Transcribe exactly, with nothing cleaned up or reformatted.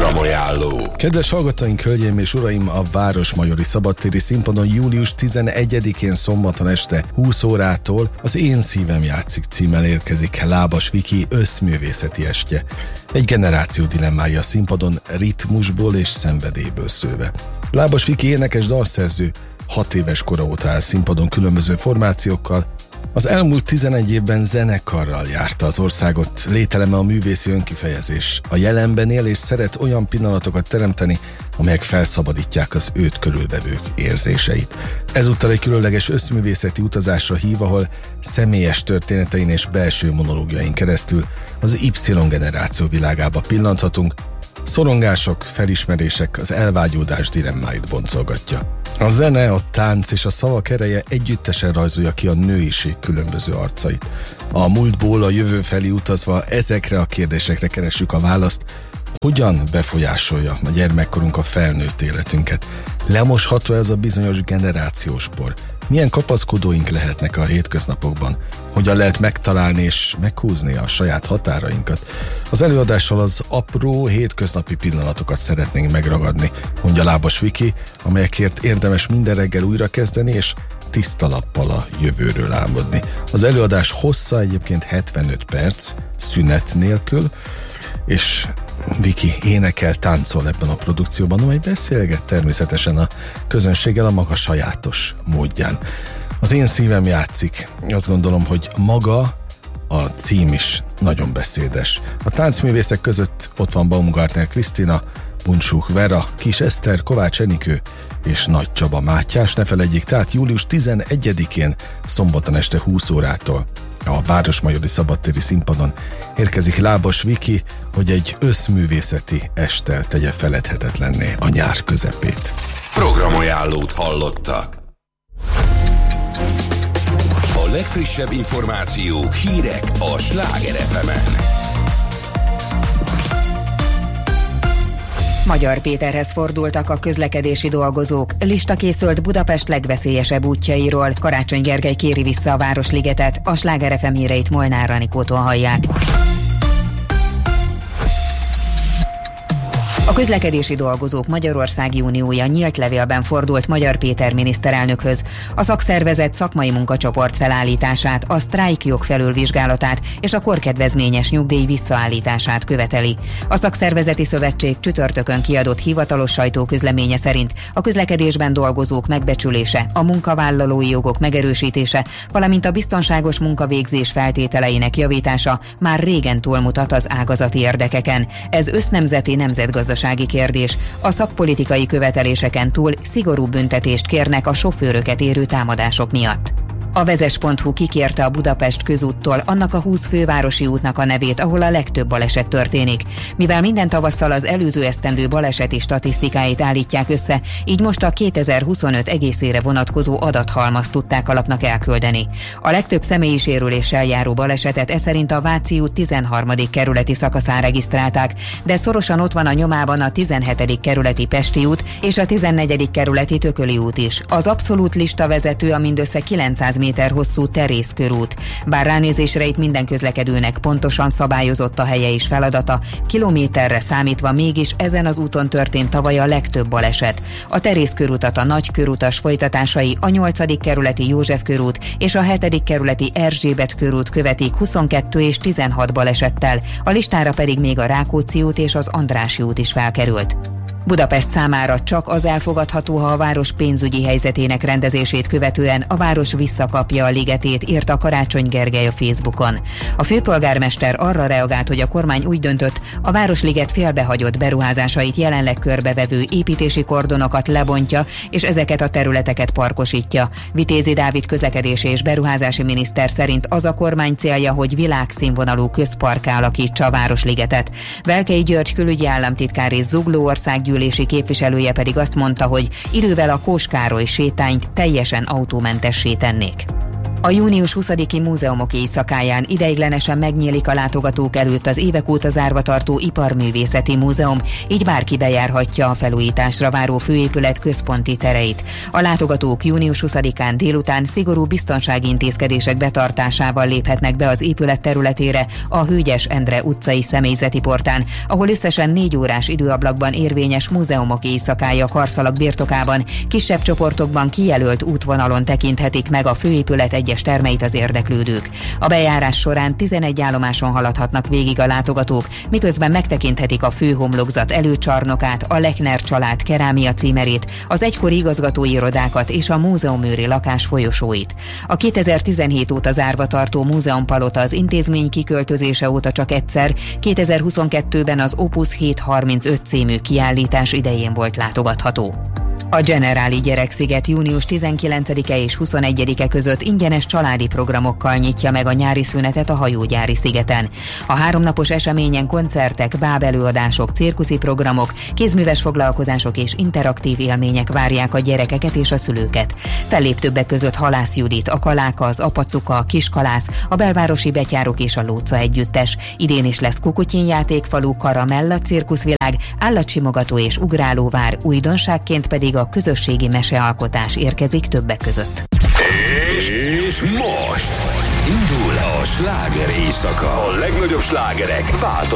Programajánló. Kedves hallgatóink, hölgyeim és uraim, a Városmajori Szabadtéri Színpadon július tizenegyedikén szombaton este húsz órától az Én szívem játszik címmel érkezik Lábas Viki összművészeti estje. Egy generáció dilemmája a színpadon, ritmusból és szenvedélyből szőve. Lábas Viki énekes, dalszerző, hat éves kora óta áll színpadon különböző formációkkal. Az elmúlt tizenegy évben zenekarral járta az országot, lételeme a művészi önkifejezés. A jelenben él és szeret olyan pillanatokat teremteni, amelyek felszabadítják az őt körülvevők érzéseit. Ezúttal egy különleges összművészeti utazásra hív, ahol személyes történetein és belső monológiain keresztül az Y-generáció világába pillanthatunk. Szorongások, felismerések, az elvágyódás dilemmáit boncolgatja. A zene, a tánc és a szavak ereje együttesen rajzolja ki a nőiség különböző arcait. A múltból a jövő felé utazva ezekre a kérdésekre keressük a választ, hogyan befolyásolja a gyermekkorunk a felnőtt életünket. Lemosható ez a bizonyos generációs por? Milyen kapaszkodóink lehetnek a hétköznapokban? Hogyan lehet megtalálni és meghúzni a saját határainkat? Az előadással az apró, hétköznapi pillanatokat szeretnénk megragadni, mondja Lábas Viki, amelyekért érdemes minden reggel újrakezdeni és tiszta lappal a jövőről álmodni. Az előadás hossza egyébként hetvenöt perc, szünet nélkül, és Viki énekel, táncol ebben a produkcióban, amely beszélget természetesen a közönséggel a maga sajátos módján. Az Én szívem játszik. Azt gondolom, hogy maga a cím is nagyon beszédes. A táncművészek között ott van Baumgartner Krisztina, Buncsuk Vera, Kis Eszter, Kovács Enikő és Nagy Csaba Mátyás. Ne felejtjék, tehát július tizenegyedikén szombaton este húsz órától a Városmajori Szabadtéri Színpadon érkezik Lábas Viki, hogy egy összművészeti esttel tegye feledhetetlenné a nyár közepét. Programajánlót hallottak. A legfrissebb információk, hírek a Sláger ef emen. Magyar Péterhez fordultak a közlekedési dolgozók. Lista készült Budapest legveszélyesebb útjairól. Karácsony Gergely kéri vissza a Városligetet. A Sláger ef em híreit Molnár Anikótól hallják. A közlekedési dolgozók Magyarországi Uniója nyílt levélben fordult Magyar Péter miniszterelnökhöz. A szakszervezet szakmai munkacsoport felállítását, a sztrájkjog felülvizsgálatát és a korkedvezményes nyugdíj visszaállítását követeli. A szakszervezeti szövetség csütörtökön kiadott hivatalos sajtóközleménye szerint a közlekedésben dolgozók megbecsülése, a munkavállalói jogok megerősítése, valamint a biztonságos munkavégzés feltételeinek javítása már régen túlmutat az ágazati érdekeken. Ez össznemzeti nemzetgazdasági kérdés. A szakpolitikai követeléseken túl szigorú büntetést kérnek a sofőröket érő támadások miatt. A vezes pont hu kikérte a Budapest közúttól annak a húsz fővárosi útnak a nevét, ahol a legtöbb baleset történik. Mivel minden tavasszal az előző esztendő baleseti statisztikáit állítják össze, így most a kétezer-huszonöt egészére vonatkozó adathalmazt tudták alapnak elküldeni. A legtöbb személyi sérüléssel járó balesetet e szerint a Váci út tizenharmadik kerületi szakaszán regisztrálták, de szorosan ott van a nyomában a tizenhetedik kerületi Pesti út és a tizennegyedik kerületi Tököli út is. Az abszolút lista vezető a mindössze kilencszáz méter hosszú Terész körút. Bár ránézésre itt minden közlekedőnek pontosan szabályozott a helye és feladata, kilométerre számítva mégis ezen az úton történt tavaly a legtöbb baleset. A Terész körutat a nagy körutas folytatásai, a nyolcadik kerületi József körút és a hetedik kerületi Erzsébet körút követik huszonkettő és tizenhat balesettel, a listára pedig még a Rákóczi út és az Andrássy út is felkerült. Budapest számára csak az elfogadható, ha a város pénzügyi helyzetének rendezését követően a város visszakapja a ligetét, írta Karácsony Gergely a Facebookon. A főpolgármester arra reagált, hogy a kormány úgy döntött, a Városliget félbehagyott beruházásait jelenleg körbevevő építési kordonokat lebontja, és ezeket a területeket parkosítja. Vitézi Dávid közlekedési és beruházási miniszter szerint az a kormány célja, hogy világszínvonalú közparkká alakítsa a Városligetet. Velkei György külügyi államtitkár és Zugló országgyűlési képviselője pedig azt mondta, hogy idővel a Kós Károly sétányt teljesen autómentessé tennék. A június huszadiki múzeumok éjszakáján ideiglenesen megnyílik a látogatók előtt az évek óta zárva tartó Iparművészeti Múzeum, így bárki bejárhatja a felújításra váró főépület központi tereit. A látogatók június huszadikán délután szigorú biztonsági intézkedések betartásával léphetnek be az épület területére a Hőgyes Endre utcai személyzeti portán, ahol összesen négy órás időablakban érvényes múzeumok éjszakája Karszalag birtokában kisebb csoportokban kijelölt útvonalon tekinthetik meg a főépület egy egyes termeit az érdeklődők. A bejárás során tizenegy állomáson haladhatnak végig a látogatók, miközben megtekinthetik a főhomlokzat előcsarnokát, a Lechner család kerámia címerét, az egykori igazgatói irodákat és a múzeumőri lakás folyosóit. A kétezer-tizenhét óta zárva tartó múzeumpalota az intézmény kiköltözése óta csak egyszer, kétezer-huszonkettőben az Opus hétszázharmincöt című kiállítás idején volt látogatható. A Generáli Gyereksziget június tizenkilencedike és huszonegyedike között ingyenes családi programokkal nyitja meg a nyári szünetet a hajógyári szigeten. A háromnapos eseményen koncertek, bábelőadások, cirkuszi programok, kézműves foglalkozások és interaktív élmények várják a gyerekeket és a szülőket. Fellép többek között Halász Judit, a Kaláka, az Apacuka, a Kiskalász, a Belvárosi Betyárok és a Lóca együttes. Idén is lesz Kukutyín játékfalu, Karamella, cirkuszvilág, állatsimogató és ugrálóvár, újdonságként pedig a közösségi mesealkotás érkezik többek között. És most indul a sláger éjszaka. A legnagyobb slágerek változó